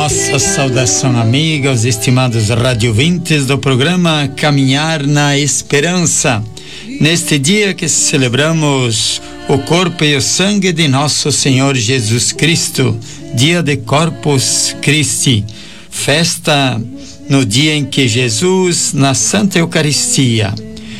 Nossa saudação amiga aos estimados radiovintes do programa Caminhar na Esperança. Neste dia que celebramos o corpo e o sangue de nosso Senhor Jesus Cristo, dia de Corpus Christi, festa no dia em que Jesus, na Santa Eucaristia,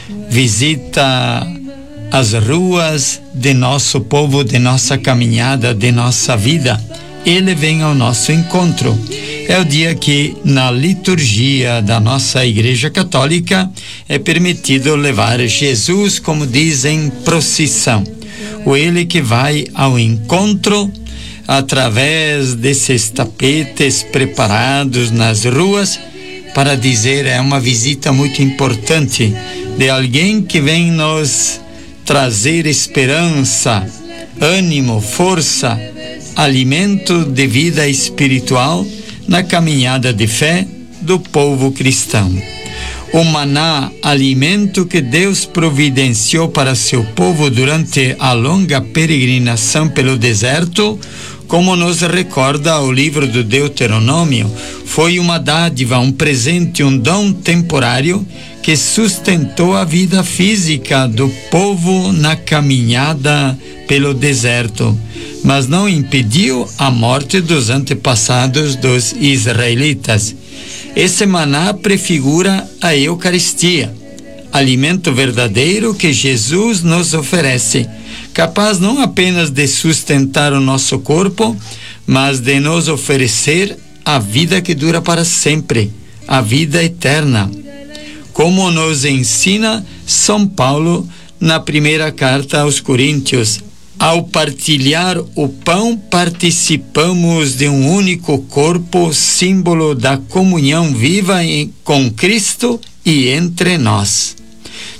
visita as ruas de nosso povo, de nossa caminhada, de nossa vida. Ele vem ao nosso encontro. É o dia que, na liturgia da nossa Igreja Católica, é permitido levar Jesus, como diz, em procissão. O ele que vai ao encontro através desses tapetes preparados nas ruas para dizer, é uma visita muito importante de alguém que vem nos trazer esperança, ânimo, força, alimento de vida espiritual na caminhada de fé do povo cristão. O maná, alimento que Deus providenciou para seu povo durante a longa peregrinação pelo deserto, como nos recorda o livro do Deuteronômio, foi uma dádiva, um presente, um dom temporário que sustentou a vida física do povo na caminhada pelo deserto, mas não impediu a morte dos antepassados dos israelitas. Esse maná prefigura a Eucaristia, alimento verdadeiro que Jesus nos oferece, capaz não apenas de sustentar o nosso corpo, mas de nos oferecer a vida que dura para sempre, a vida eterna. Como nos ensina São Paulo na primeira carta aos Coríntios, ao partilhar o pão, participamos de um único corpo, símbolo da comunhão viva com Cristo e entre nós.